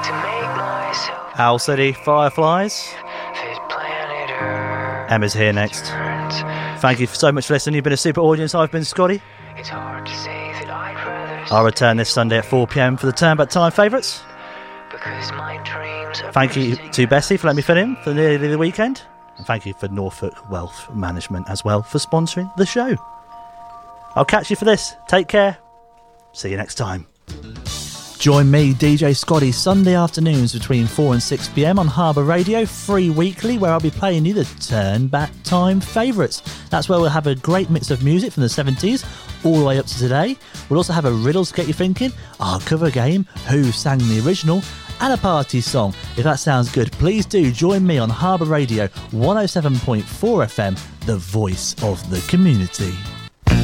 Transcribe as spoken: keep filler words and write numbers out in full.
Owl City Fireflies. Emma's here next. Thank you so much for listening. You've been a super audience. I've been Scotty. I'll return this Sunday at four p.m. for the Turn Back Time favourites. Thank you to Bessie for letting me fit in for nearly the weekend. And thank you for Norfolk Wealth Management as well for sponsoring the show. I'll catch you for this. Take care. See you next time. Join me, D J Scotty, Sunday afternoons between four and six p.m. on Harbour Radio, free weekly, where I'll be playing you the Turn Back Time favourites. That's where we'll have a great mix of music from the seventies all the way up to today. We'll also have a riddles to get you thinking, our cover game, who sang the original, and a party song. If that sounds good, please do join me on Harbour Radio one oh seven point four F M, the voice of the community.